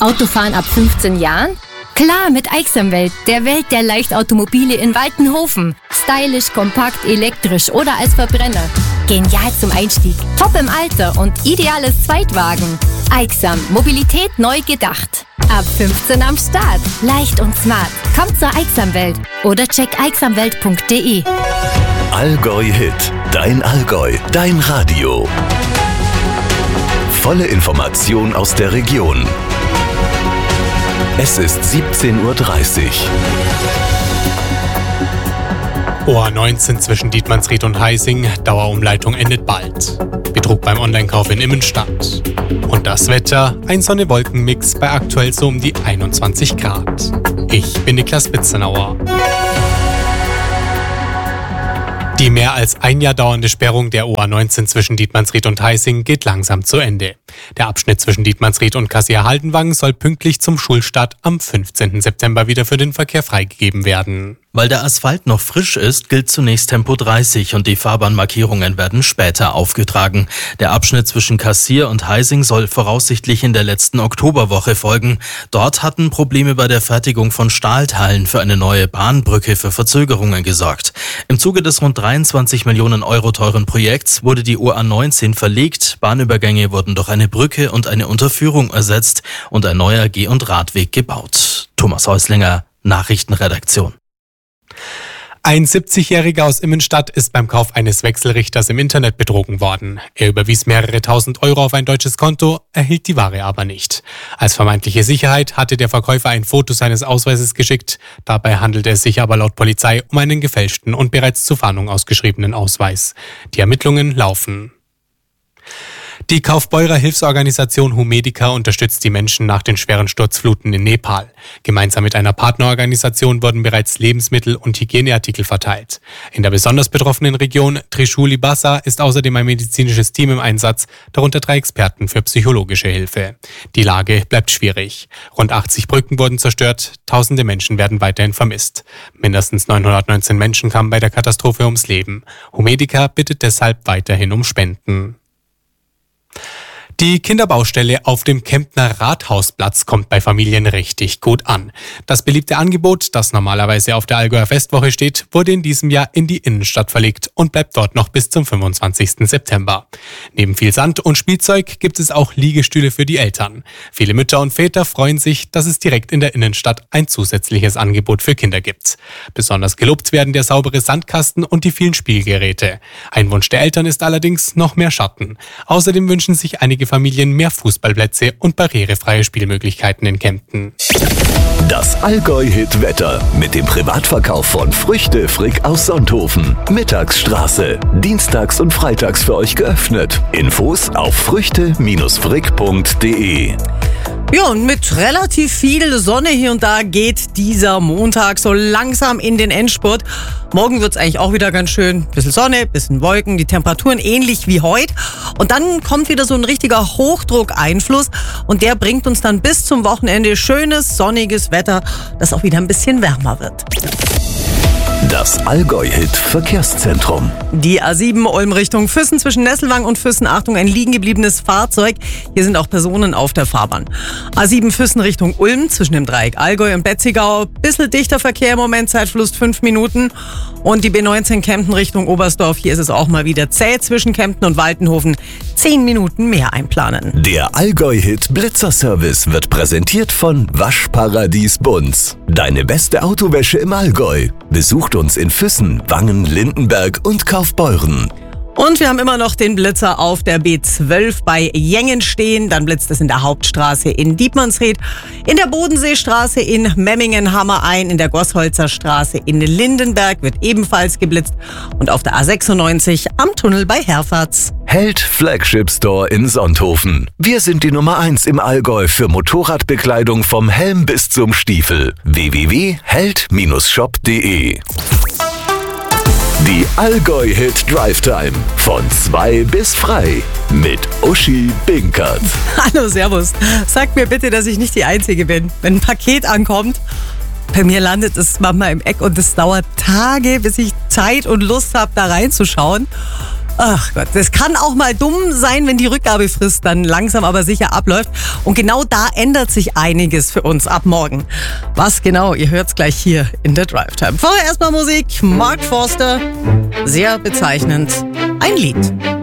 Autofahren ab 15 Jahren? Klar, mit Aixamwelt, der Welt der Leichtautomobile in Waltenhofen. Stylisch, kompakt, elektrisch oder als Verbrenner. Genial zum Einstieg, top im Alter und ideales Zweitwagen. Aixam, Mobilität neu gedacht. Ab 15 am Start. Leicht und smart. Kommt zur Aixamwelt oder check aixamwelt.de. Allgäu Hit. Dein Allgäu. Dein Radio. Volle Information aus der Region. Es ist 17:30 Uhr. OA19 zwischen Dietmannsried und Heising. Dauerumleitung endet bald. Betrug beim Onlinekauf in Immenstadt. Und das Wetter, ein Sonne-Wolken-Mix bei aktuell so um die 21 Grad. Ich bin Niklas Bitzenauer. Die mehr als ein Jahr dauernde Sperrung der OA19 zwischen Dietmannsried und Heising geht langsam zu Ende. Der Abschnitt zwischen Dietmannsried und Kassel-Haldenwang soll pünktlich zum Schulstart am 15. September wieder für den Verkehr freigegeben werden. Weil der Asphalt noch frisch ist, gilt zunächst Tempo 30 und die Fahrbahnmarkierungen werden später aufgetragen. Der Abschnitt zwischen Kassier und Heising soll voraussichtlich in der letzten Oktoberwoche folgen. Dort hatten Probleme bei der Fertigung von Stahlteilen für eine neue Bahnbrücke für Verzögerungen gesorgt. Im Zuge des rund 23 Millionen Euro teuren Projekts wurde die OA19 verlegt. Bahnübergänge wurden durch eine Brücke und eine Unterführung ersetzt und ein neuer Geh- und Radweg gebaut. Thomas Häuslinger, Nachrichtenredaktion. Ein 70-Jähriger aus Immenstadt ist beim Kauf eines Wechselrichters im Internet betrogen worden. Er überwies mehrere tausend Euro auf ein deutsches Konto, erhielt die Ware aber nicht. Als vermeintliche Sicherheit hatte der Verkäufer ein Foto seines Ausweises geschickt. Dabei handelte es sich aber laut Polizei um einen gefälschten und bereits zur Fahndung ausgeschriebenen Ausweis. Die Ermittlungen laufen. Die Kaufbeurer Hilfsorganisation Humedica unterstützt die Menschen nach den schweren Sturzfluten in Nepal. Gemeinsam mit einer Partnerorganisation wurden bereits Lebensmittel und Hygieneartikel verteilt. In der besonders betroffenen Region Trishuli Bassa ist außerdem ein medizinisches Team im Einsatz, darunter 3 Experten für psychologische Hilfe. Die Lage bleibt schwierig. Rund 80 Brücken wurden zerstört, tausende Menschen werden weiterhin vermisst. Mindestens 919 Menschen kamen bei der Katastrophe ums Leben. Humedica bittet deshalb weiterhin um Spenden. Die Kinderbaustelle auf dem Kemptner Rathausplatz kommt bei Familien richtig gut an. Das beliebte Angebot, das normalerweise auf der Allgäuer Festwoche steht, wurde in diesem Jahr in die Innenstadt verlegt und bleibt dort noch bis zum 25. September. Neben viel Sand und Spielzeug gibt es auch Liegestühle für die Eltern. Viele Mütter und Väter freuen sich, dass es direkt in der Innenstadt ein zusätzliches Angebot für Kinder gibt. Besonders gelobt werden der saubere Sandkasten und die vielen Spielgeräte. Ein Wunsch der Eltern ist allerdings noch mehr Schatten. Außerdem wünschen sich einige Familien mehr Fußballplätze und barrierefreie Spielmöglichkeiten in Kempten. Das Allgäu-Hit-Wetter mit dem Privatverkauf von Früchte Frick aus Sonthofen. Mittagsstraße. Dienstags und freitags für euch geöffnet. Infos auf früchte-frick.de. Ja, und mit relativ viel Sonne hier und da geht dieser Montag so langsam in den Endspurt. Morgen wird's eigentlich auch wieder ganz schön. Bisschen Sonne, bisschen Wolken, die Temperaturen ähnlich wie heute. Und dann kommt wieder so ein richtiger Hochdruckeinfluss und der bringt uns dann bis zum Wochenende schönes, sonniges Wetter, das auch wieder ein bisschen wärmer wird. Das Allgäu-Hit-Verkehrszentrum. Die A7 Ulm Richtung Füssen zwischen Nesselwang und Füssen. Achtung, ein liegen gebliebenes Fahrzeug. Hier sind auch Personen auf der Fahrbahn. A7 Füssen Richtung Ulm zwischen dem Dreieck Allgäu und Betzigau. Bisschen dichter Verkehr im Moment, Zeitverlust 5 Minuten. Und die B19 Kempten Richtung Oberstdorf. Hier ist es auch mal wieder zäh zwischen Kempten und Waltenhofen. 10 Minuten mehr einplanen. Der Allgäu-Hit Blitzerservice wird präsentiert von Waschparadies Bunz. Deine beste Autowäsche im Allgäu. Besucht uns in Füssen, Wangen, Lindenberg und Kaufbeuren. Und wir haben immer noch den Blitzer auf der B12 bei Jengen stehen. Dann blitzt es in der Hauptstraße in Dietmannsried, in der Bodenseestraße in Memmingen-Hammerein, in der Gossholzer Straße in Lindenberg wird ebenfalls geblitzt und auf der A96 am Tunnel bei Herfahrt. Held Flagship Store in Sonthofen. Wir sind die Nummer 1 im Allgäu für Motorradbekleidung vom Helm bis zum Stiefel. www.held-shop.de. Die Allgäu-Hit Drive Time von 2 bis frei mit Uschi Binkert. Hallo, servus. Sagt mir bitte, dass ich nicht die Einzige bin. Wenn ein Paket ankommt, bei mir landet es manchmal im Eck und es dauert Tage, bis ich Zeit und Lust habe, da reinzuschauen. Ach Gott, das kann auch mal dumm sein, wenn die Rückgabefrist dann langsam aber sicher abläuft. Und genau da ändert sich einiges für uns ab morgen. Was genau, ihr hört's gleich hier in der Drive Time. Vorher erstmal Musik, Mark Forster, sehr bezeichnend, ein Lied.